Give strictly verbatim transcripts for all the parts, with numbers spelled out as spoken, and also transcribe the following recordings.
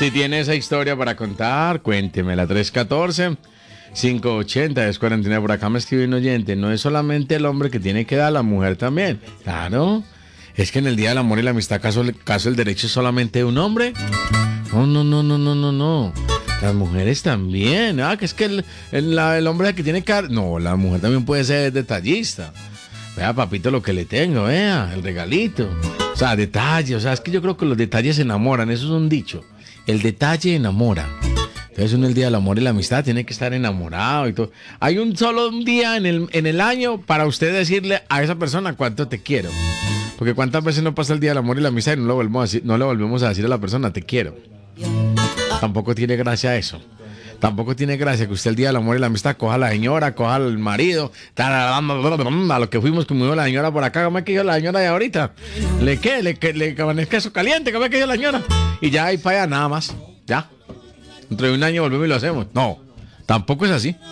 Si tiene esa historia para contar, cuéntemela. tres uno cuatro, cinco ocho cero, diez cuarenta y nueve. Por acá me escribe un oyente. No es solamente el hombre que tiene que dar, la mujer también. Claro. Es que en el Día del Amor y la Amistad, ¿acaso, acaso el derecho es solamente de un hombre? No, no, no, no, no, no, no. Las mujeres también. Ah, que es que el, el, la, el hombre que tiene que dar... No, la mujer también puede ser detallista. Vea, papito, lo que le tengo, vea, el regalito. O sea, detalle. O sea, es que yo creo que los detalles enamoran. Eso es un dicho. El detalle enamora. Entonces uno el Día del Amor y la Amistad tiene que estar enamorado y todo. Hay un solo día en el, en el año para usted decirle a esa persona cuánto te quiero. Porque cuántas veces no pasa el Día del Amor y la Amistad y no, lo volvemos a decir, no le volvemos a decir a la persona te quiero. Tampoco tiene gracia eso. Tampoco tiene gracia que usted el Día del Amor y la Amistad coja a la señora, coja al marido, a lo que fuimos como dijo la señora por acá. ¿Cómo es que dijo la señora de ahorita? ¿Le qué? ¿Le, que, le que queso caliente? ¿Cómo es que dijo la señora? Y ya ahí para allá nada más. Ya. Dentro de un año volvemos y lo hacemos. No, tampoco es así.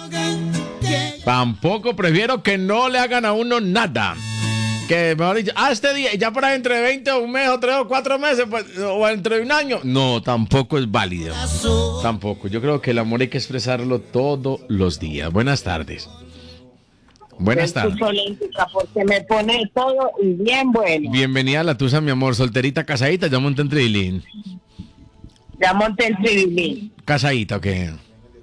Tampoco, prefiero que no le hagan a uno nada. Que mejor dicho, ah, este día, y ya por ahí entre veinte o un mes o tres o cuatro meses, pues, o entre un año. No, tampoco es válido. Tampoco. Yo creo que el amor hay que expresarlo todos los días. Buenas tardes. Buenas tardes. Porque me pone todo y bien bueno. Bienvenida a La Tusa, mi amor. Solterita, casadita, ya monté en Tribilín. Ya monté en Tribilín. ¿Casadita o qué?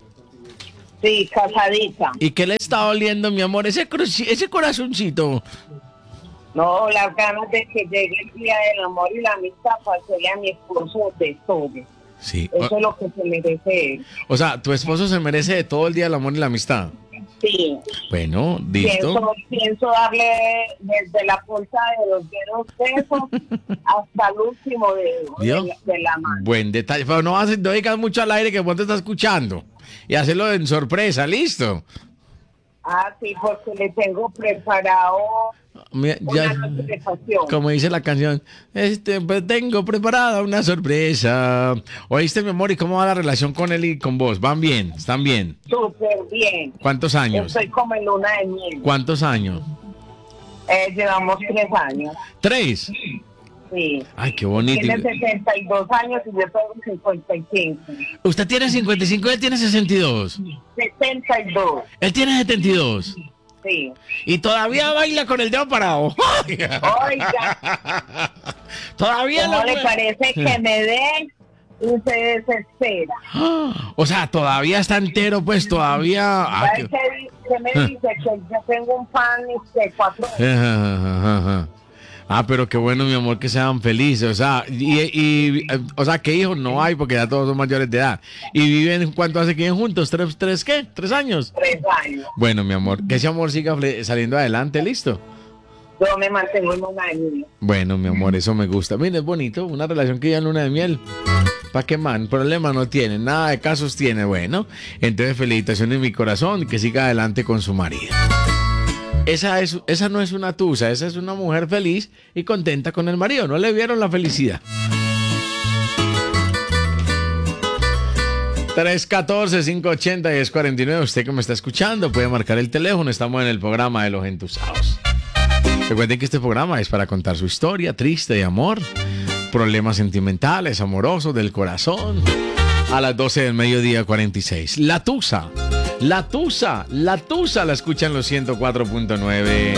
Sí, casadita. ¿Y qué le está oliendo, mi amor? Ese, cruci- ese corazoncito. No, las ganas de que llegue el Día del Amor y la Amistad para hacerle a mi esposo de todo. Sí. Eso O, es lo que se merece él. o sea, tu esposo se merece de todo el Día del Amor y la Amistad. Sí. Bueno, listo. Pienso, pienso darle desde la punta de los dedos besos hasta el último dedo ¿Vio? de, de la mano. Buen detalle. Pero no, haces, no digas mucho al aire que vos te estás escuchando. Y hacerlo en sorpresa, listo. Ah, sí, porque le tengo preparado Mira, una ya, notificación. como dice la canción, este, pues tengo preparada una sorpresa. ¿Oíste, mi amor? ¿Y cómo va la relación con él y con vos? ¿Van bien? ¿Están bien? Súper bien. ¿Cuántos años? Estoy como en luna de miel. ¿Cuántos años? Eh, llevamos tres años. ¿Tres? Sí. Ay, qué bonito. Tiene setenta y dos años y yo tengo cincuenta y cinco. Usted tiene cincuenta y cinco y él tiene sesenta y dos. setenta y dos. Él tiene setenta y dos. Sí. Y todavía baila con el dedo parado. Oiga. Todavía ¿Cómo lo le parece que me dé y se desespera? O sea, todavía está entero, pues todavía. Ah, ¿Sabe qué, di- qué me dice? Que yo tengo un fan de cuatro años. Ah, pero qué bueno, mi amor, que sean felices. O sea, y, y, o sea, ¿qué hijos no hay? Porque ya todos son mayores de edad. ¿Y viven cuánto hace que viven juntos? ¿Tres, tres qué? ¿Tres años? Tres años. Bueno, mi amor, que ese amor siga fle- saliendo adelante, ¿listo? Yo me mantengo en una de miel. Bueno, mi amor, eso me gusta. Mira, es bonito, una relación que ya en luna de miel. ¿Para qué, man? Problema no tiene, nada de casos tiene. Bueno, entonces felicitaciones en mi corazón y que siga adelante con su marido. Esa, es, esa no es una tusa, esa es una mujer feliz y contenta con el marido. No le vieron la felicidad. tres uno cuatro, cinco ocho cero, diez cuarenta y nueve. Usted que me está escuchando puede marcar el teléfono. Estamos en el programa de Los Entusados. Recuerden que este programa es para contar su historia triste de amor, problemas sentimentales, amorosos, del corazón. A las doce del mediodía, cuarenta y seis. La Tusa. La Tusa. La Tusa la escuchan los ciento cuatro punto nueve.